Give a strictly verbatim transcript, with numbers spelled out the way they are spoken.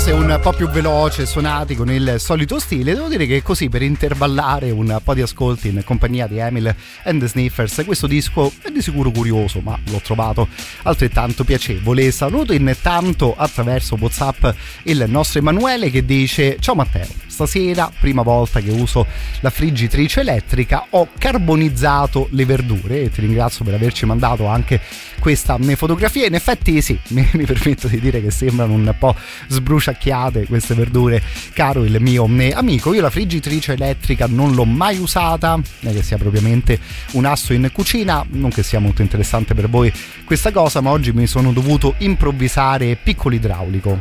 Un po' più veloce, suonati con il solito stile. Devo dire che così, per intervallare un po' di ascolti in compagnia di Emil and the Sniffers, questo disco è di sicuro curioso, ma l'ho trovato altrettanto piacevole. Saluto intanto attraverso WhatsApp il nostro Emanuele, che dice: ciao Matteo, stasera, prima volta che uso la friggitrice elettrica, ho carbonizzato le verdure, e ti ringrazio per averci mandato anche questa fotografia. In effetti sì, mi, mi permetto di dire che sembrano un po' sbruciacchiate queste verdure, caro il mio amico. Io la friggitrice elettrica non l'ho mai usata, non è che sia propriamente un asso in cucina, non che sia molto interessante per voi questa cosa, ma oggi mi sono dovuto improvvisare piccolo idraulico,